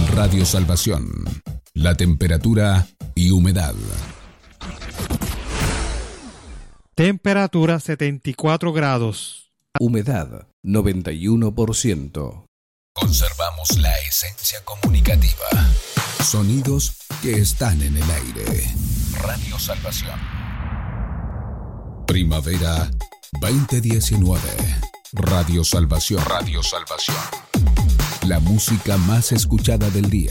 Radio Salvación. La temperatura y humedad. Temperatura 74 grados. Humedad 91%. Conservamos la esencia comunicativa. Sonidos que están en el aire. Radio Salvación. Primavera 2019. Radio Salvación. Radio Salvación. La música más escuchada del día.